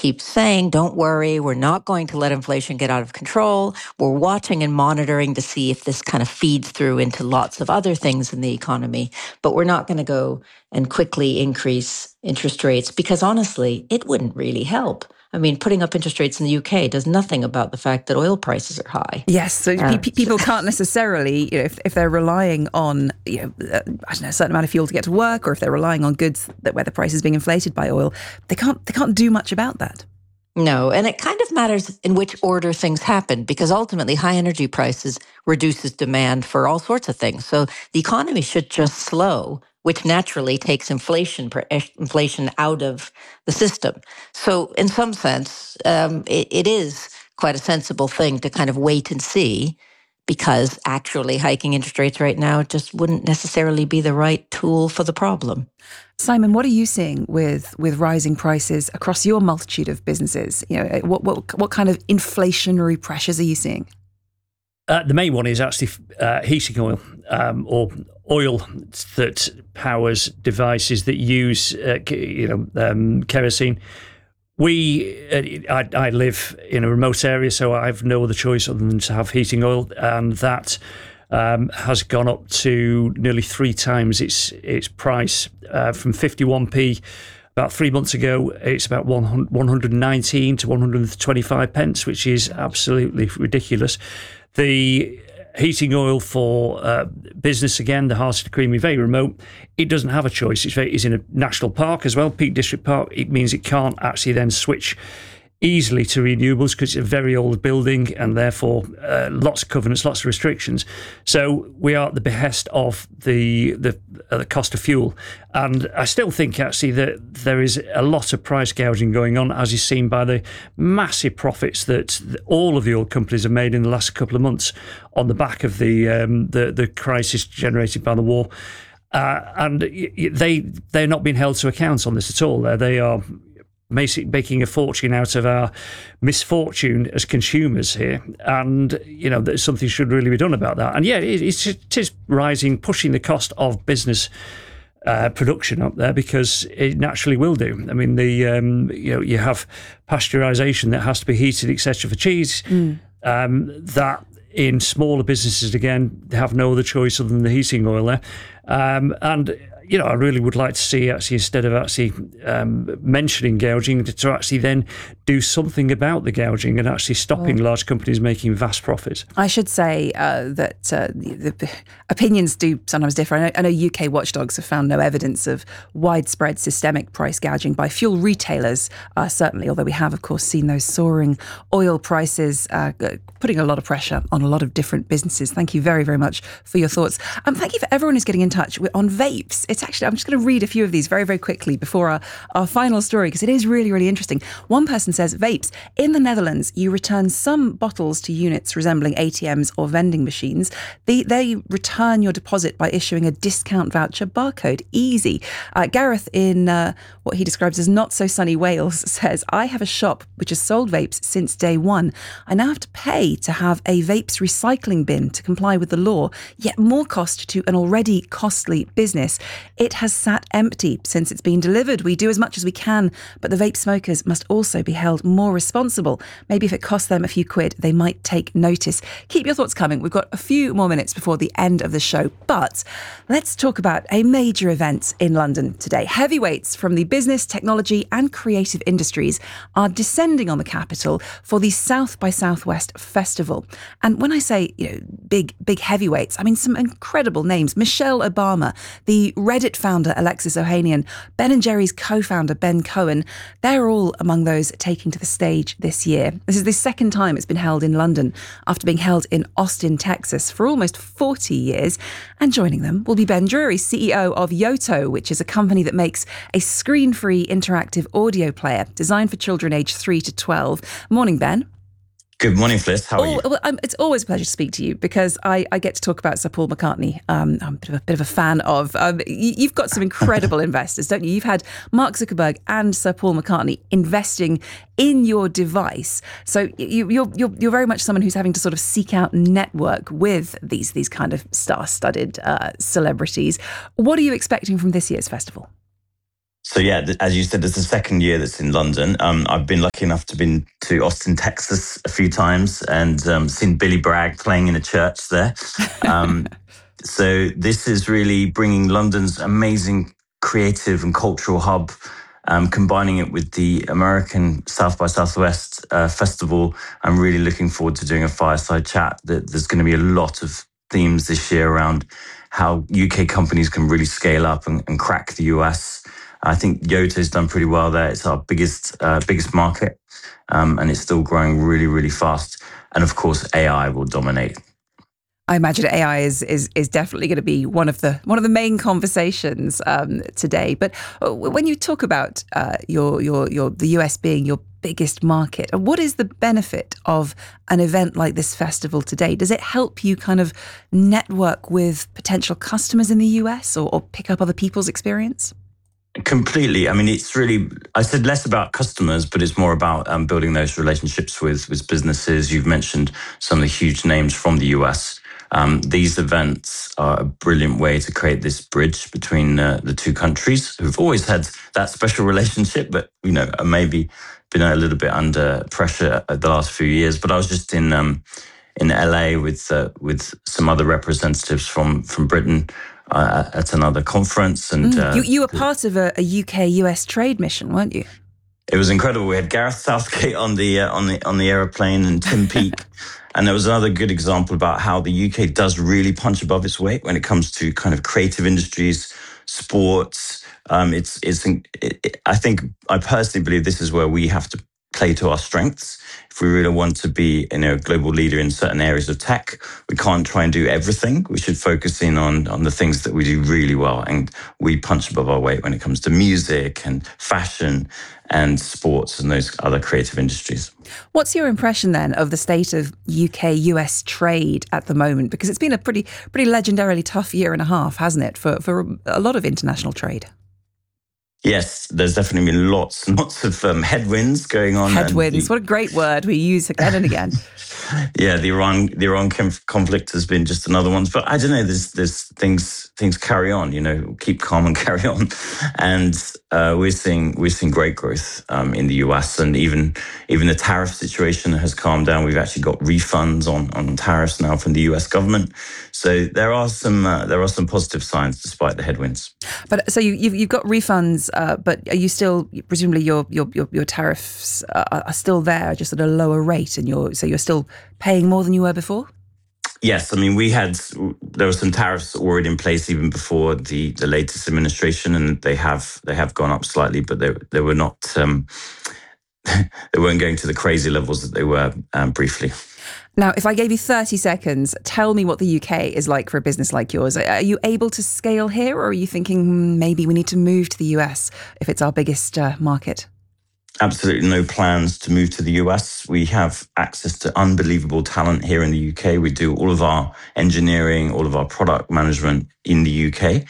keeps saying, don't worry, we're not going to let inflation get out of control. We're watching and monitoring to see if this kind of feeds through into lots of other things in the economy. But we're not going to go and quickly increase interest rates because honestly, it wouldn't really help. I mean, putting up interest rates in the UK does nothing about the fact that oil prices are high. Yes, so people can't necessarily, if they're relying on, I don't know, a certain amount of fuel to get to work, or if they're relying on goods where the price is being inflated by oil, they can't do much about that. No, and it kind of matters in which order things happen because ultimately high energy prices reduces demand for all sorts of things. So the economy should just slow, which naturally takes inflation out of the system. So in some sense, it is quite a sensible thing to kind of wait and see because actually hiking interest rates right now just wouldn't necessarily be the right tool for the problem. Simon, what are you seeing with rising prices across your multitude of businesses? What kind of inflationary pressures are you seeing? The main one is actually heating oil or oil that powers devices that use kerosene. I live in a remote area, so I have no other choice other than to have heating oil, and that has gone up to nearly 3 times its price from 51p about 3 months ago. It's about 119 to 125 pence, which is absolutely ridiculous. The heating oil for business, again, the Hearts of the Creamy, very remote. It doesn't have a choice. It's in a national park as well, Peak District Park. It means it can't actually then switch easily to renewables because it's a very old building and therefore lots of covenants, lots of restrictions. So we are at the behest of the cost of fuel. And I still think actually that there is a lot of price gouging going on, as is seen by the massive profits that all of the oil companies have made in the last couple of months on the back of the crisis generated by the war. And they're not being held to account on this at all. They are making a fortune out of our misfortune as consumers here, and that something should really be done about that. And yeah, it is rising, pushing the cost of business production up there because it naturally will do. I mean, you have pasteurisation that has to be heated, etc. for cheese. That in smaller businesses, again, they have no other choice other than the heating oil there, and. I really would like to see actually, instead of actually mentioning gouging, to actually then do something about the gouging and actually stopping large companies making vast profits. I should say that the opinions do sometimes differ. I know UK watchdogs have found no evidence of widespread systemic price gouging by fuel retailers, certainly, although we have, of course, seen those soaring oil prices putting a lot of pressure on a lot of different businesses. Thank you very, very much for your thoughts. Thank you for everyone who's getting in touch on vapes. I'm just going to read a few of these very, very quickly before our final story, because it is really, really interesting. One person says, vapes. In the Netherlands, you return some bottles to units resembling ATMs or vending machines. They return your deposit by issuing a discount voucher barcode. Easy. Gareth in what he describes as not so sunny Wales says, I have a shop which has sold vapes since day one. I now have to pay to have a vapes recycling bin to comply with the law, yet more cost to an already costly business. It has sat empty since it's been delivered. We do as much as we can, but the vape smokers must also be held more responsible. Maybe if it costs them a few quid, they might take notice. Keep your thoughts coming. We've got a few more minutes before the end of the show, but let's talk about a major event in London today. Heavyweights from the business, technology and creative industries are descending on the capital for the South by Southwest Festival. And when I say, big heavyweights, I mean some incredible names. Michelle Obama, the Reddit founder Alexis Ohanian, Ben & Jerry's co-founder Ben Cohen, they're all among those taking to the stage this year. This is the second time it's been held in London after being held in Austin, Texas for almost 40 years. And joining them will be Ben Drury, CEO of Yoto, which is a company that makes a screen-free interactive audio player designed for children aged 3 to 12. Morning, Ben. Good morning, Fliss. How are you? Well, it's always a pleasure to speak to you because I get to talk about Sir Paul McCartney. I'm a bit of a fan of. You've got some incredible investors, don't you? You've had Mark Zuckerberg and Sir Paul McCartney investing in your device. So you're very much someone who's having to sort of seek out and network with these kind of star-studded celebrities. What are you expecting from this year's festival? So yeah, as you said, it's the second year that's in London. I've been lucky enough to been to Austin, Texas a few times and seen Billy Bragg playing in a church there. So this is really bringing London's amazing creative and cultural hub, combining it with the American South by Southwest festival. I'm really looking forward to doing a fireside chat. There's going to be a lot of themes this year around how UK companies can really scale up and crack the US. I think Yota's done pretty well there. It's our biggest market, and it's still growing really, really fast. And of course, AI will dominate. I imagine AI is definitely going to be one of the main conversations today. But when you talk about the US being your biggest market, what is the benefit of an event like this festival today? Does it help you kind of network with potential customers in the US or pick up other people's experience? Completely. I mean, it's really, I said less about customers, but it's more about building those relationships with businesses. You've mentioned some of the huge names from the US. These events are a brilliant way to create this bridge between the two countries who've always had that special relationship, but, maybe been a little bit under pressure the last few years. But I was just in LA with some other representatives from Britain at another conference. And you were part of a UK-US trade mission, weren't you? It was incredible. We had Gareth Southgate on the aeroplane and Tim Peake. And there was another good example about how the UK does really punch above its weight when it comes to kind of creative industries, sports. I personally believe this is where we have to play to our strengths. If we really want to be a global leader in certain areas of tech, we can't try and do everything. We should focus in on the things that we do really well. And we punch above our weight when it comes to music and fashion and sports and those other creative industries. What's your impression then of the state of UK-US trade at the moment? Because it's been a pretty legendarily tough year and a half, hasn't it, for a lot of international trade? Yes, there's definitely been lots and lots of headwinds going on. Headwinds, what a great word we use again and again. Yeah, the Iran conflict has been just another one. But I don't know, there's things carry on, keep calm and carry on. And we're seeing great growth in the US, and even the tariff situation has calmed down. We've actually got refunds on tariffs now from the US government. So there are some positive signs despite the headwinds. But so you've got refunds, but are you still, presumably your tariffs are still there, just at a lower rate, and you're still paying more than you were before? Yes, I mean there were some tariffs already in place even before the latest administration, and they have gone up slightly, but they were not they weren't going to the crazy levels that they were briefly. Now, if I gave you 30 seconds, tell me what the UK is like for a business like yours. Are you able to scale here, or are you thinking maybe we need to move to the US if it's our biggest market? Absolutely no plans to move to the US. We have access to unbelievable talent here in the UK. We do all of our engineering, all of our product management in the UK.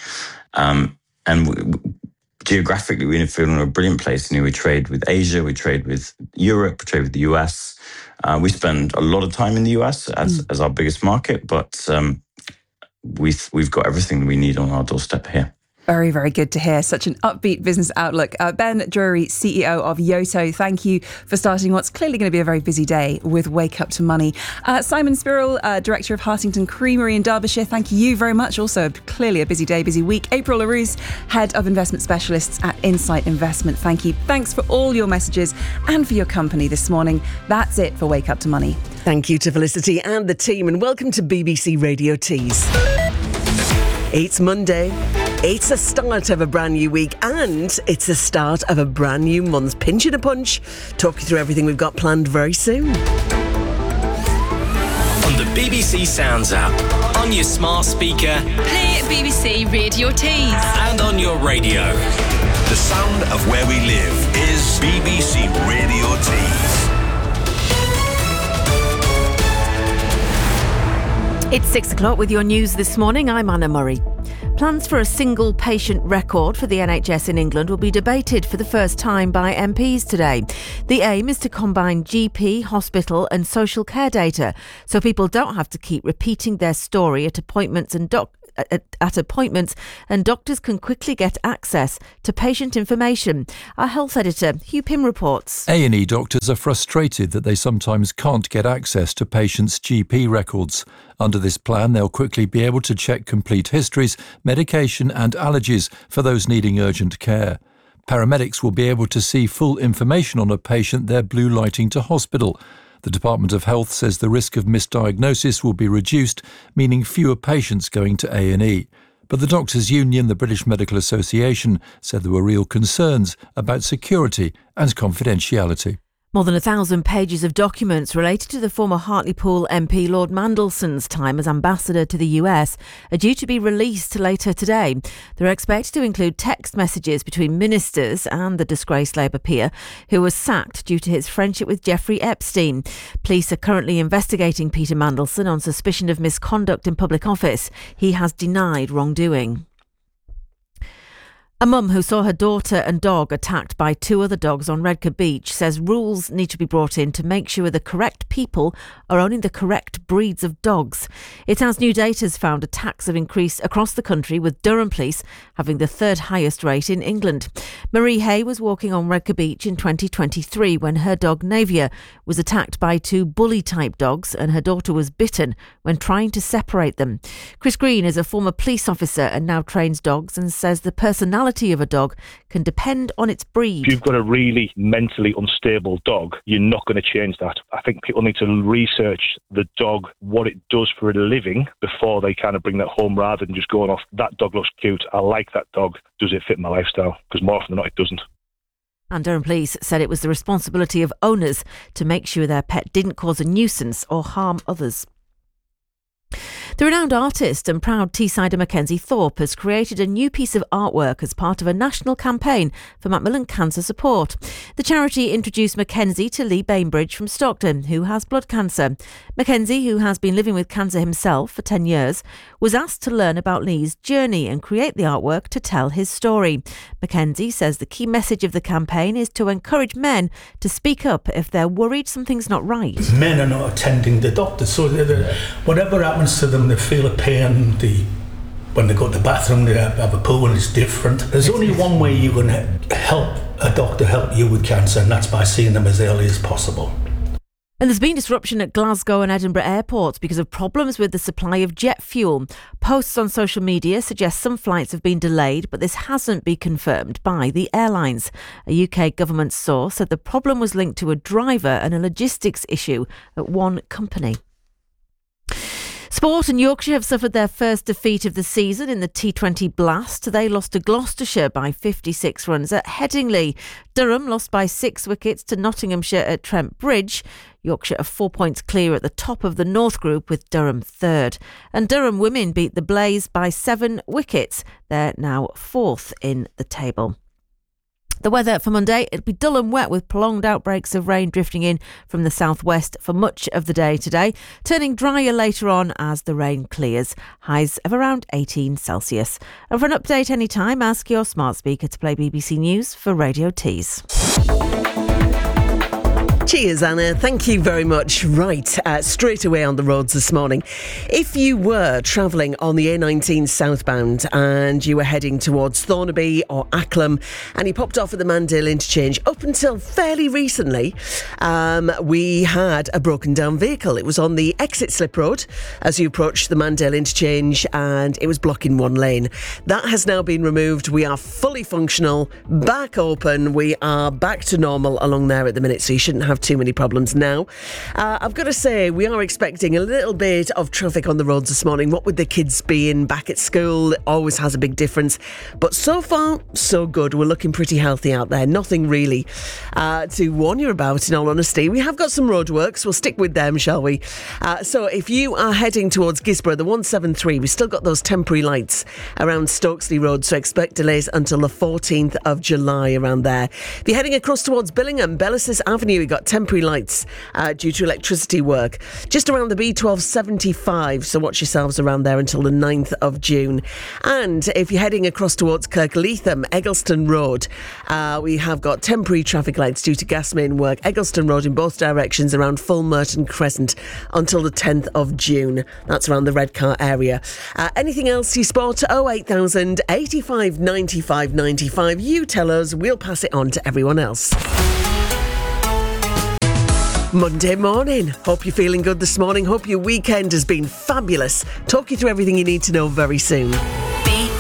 Geographically, we feel in a brilliant place. We trade with Asia, we trade with Europe, we trade with the US. We spend a lot of time in the US as our biggest market, but we've got everything we need on our doorstep here. Very, very good to hear. Such an upbeat business outlook. Ben Drury, CEO of Yoto, thank you for starting what's clearly going to be a very busy day with Wake Up to Money. Simon Spirrell, Director of Hartington Creamery in Derbyshire, thank you very much. Also, clearly a busy day, busy week. April LaRousse, Head of Investment Specialists at Insight Investment, thank you. Thanks for all your messages and for your company this morning. That's it for Wake Up to Money. Thank you to Felicity and the team, and welcome to BBC Radio Tees. It's Monday. It's the start of a brand new week, and it's the start of a brand new month. Pinch and a punch. Talk you through everything we've got planned very soon. On the BBC Sounds app, on your smart speaker, play BBC Radio Tees, and on your radio. The sound of where we live is BBC Radio Tees. It's 6 o'clock with your news this morning. I'm Anna Murray. Plans for a single patient record for the NHS in England will be debated for the first time by MPs today. The aim is to combine GP, hospital and social care data, so people don't have to keep repeating their story at appointments and at appointments, and doctors can quickly get access to patient information. Our health editor, Hugh Pym, reports. A&E doctors are frustrated that they sometimes can't get access to patients' GP records. Under this plan, they'll quickly be able to check complete histories, medication and allergies for those needing urgent care. Paramedics will be able to see full information on a patient they're blue lighting to hospital. The Department of Health says the risk of misdiagnosis will be reduced, meaning fewer patients going to A&E. But the Doctors' Union, the British Medical Association, said there were real concerns about security and confidentiality. More than 1,000 pages of documents related to the former Hartlepool MP Lord Mandelson's time as ambassador to the US are due to be released later today. They're expected to include text messages between ministers and the disgraced Labour peer, who was sacked due to his friendship with Jeffrey Epstein. Police are currently investigating Peter Mandelson on suspicion of misconduct in public office. He has denied wrongdoing. A mum who saw her daughter and dog attacked by 2 other dogs on Redcar Beach says rules need to be brought in to make sure the correct people are owning the correct breeds of dogs. It has new data has found attacks have increased across the country, with Durham Police having the 3rd highest rate in England. Marie Hay was walking on Redcar Beach in 2023 when her dog Navia was attacked by 2 bully-type dogs, and her daughter was bitten when trying to separate them. Chris Green is a former police officer and now trains dogs, and says the personality of a dog can depend on its breed. If you've got a really mentally unstable dog, you're not going to change that. I think people need to research the dog, what it does for a living, before they kind of bring that home, rather than just going off, that dog looks cute, I like that dog, does it fit my lifestyle? Because more often than not, it doesn't. And Durham Police said it was the responsibility of owners to make sure their pet didn't cause a nuisance or harm others. The renowned artist and proud Teessider Mackenzie Thorpe has created a new piece of artwork as part of a national campaign for Macmillan cancer support. The charity introduced Mackenzie to Lee Bainbridge from Stockton, who has blood cancer. Mackenzie, who has been living with cancer himself for 10 years, was asked to learn about Lee's journey and create the artwork to tell his story. Mackenzie says the key message of the campaign is to encourage men to speak up if they're worried something's not right. Men are not attending the doctors, so whatever happens to them, they feel a pain. When they go to the bathroom, they have a poo and it's different. There's only one way you can help a doctor help you with cancer, and that's by seeing them as early as possible. And there's been disruption at Glasgow and Edinburgh airports because of problems with the supply of jet fuel. Posts on social media suggest some flights have been delayed, but this hasn't been confirmed by the airlines. A UK government source said the problem was linked to a driver and a logistics issue at one company. Sport and Yorkshire have suffered their first defeat of the season in the T20 Blast. They lost to Gloucestershire by 56 runs at Headingley. Durham lost by 6 wickets to Nottinghamshire at Trent Bridge. Yorkshire are 4 points clear at the top of the North Group, with Durham third. And Durham women beat the Blaze by 7 wickets. They're now 4th in the table. The weather for Monday, it'll be dull and wet with prolonged outbreaks of rain drifting in from the southwest for much of the day today, turning drier later on as the rain clears. Highs of around 18 Celsius. And for an update anytime, ask your smart speaker to play BBC News for Radio Tees. Cheers, Anna. Thank you very much. Right, straight away on the roads this morning. If you were travelling on the A19 southbound and you were heading towards Thornaby or Acklam and you popped off at the Mandale interchange, up until fairly recently, we had a broken down vehicle. It was on the exit slip road as you approached the Mandale interchange, and it was blocking one lane. That has now been removed. We are fully functional, back open. We are back to normal along there at the minute, so you shouldn't have too many problems now. I've got to say, we are expecting a little bit of traffic on the roads this morning. What with the kids being back at school, it always has a big difference. But so far, so good. We're looking pretty healthy out there. Nothing really to warn you about, in all honesty. We have got some roadworks. We'll stick with them, shall we? So if you are heading towards Gisborough, the 173, we've still got those temporary lights around Stokesley Road, so expect delays until the 14th of July around there. If you're heading across towards Billingham, Bellicis Avenue, we've got temporary lights due to electricity work. Just around the B1275, so watch yourselves around there until the 9th of June. And if you're heading across towards Kirkleatham, Eggleston Road, we have got temporary traffic lights due to gas main work. Eggleston Road in both directions around Fulmerton Crescent until the 10th of June. That's around the Redcar area. Anything else you spot? 08000 85 95 95. You tell us, we'll pass it on to everyone else. Monday morning. Hope you're feeling good this morning. Hope your weekend has been fabulous. Talk you through everything you need to know very soon.